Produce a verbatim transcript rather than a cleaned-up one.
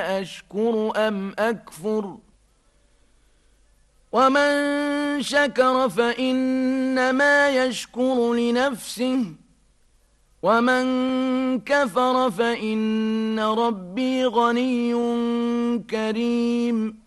أشكر أم أكفر ومن شكر فإنما يشكر لنفسه ومن كفر فإن ربي غني كريم